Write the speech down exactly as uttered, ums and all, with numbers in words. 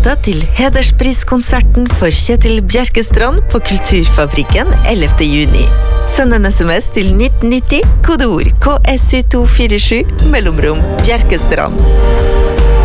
billetter til hederspriskonserten for Kjetil Bjerkestrand på Kulturfabrikken ellevte juni. Send en sms til nitten nitti, kodeord K S U to fire sju, mellomrom Bjerkestrand.